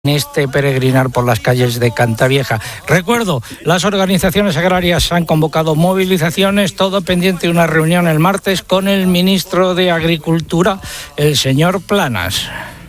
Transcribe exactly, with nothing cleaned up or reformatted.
en este peregrinar por las calles de Cantavieja. Recuerdo, las organizaciones agrarias han convocado movilizaciones, todo pendiente de una reunión el martes con el ministro de Agricultura, el señor Planas.